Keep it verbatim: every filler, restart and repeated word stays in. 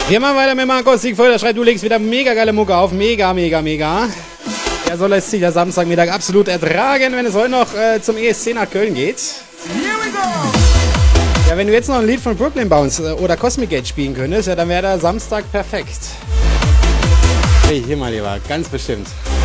Wir machen weiter mit Markus Siegfried, der schreibt, du legst wieder mega geile Mucke auf. Mega, mega, mega. Ja, so lässt sich der Samstagmittag absolut ertragen, wenn es heute noch äh, zum E S C nach Köln geht. Here we go! Ja, wenn du jetzt noch ein Lied von Brooklyn Bounce äh, oder Cosmic Gate spielen könntest, ja, dann wäre der Samstag perfekt. Hey, hier mal lieber, ganz bestimmt.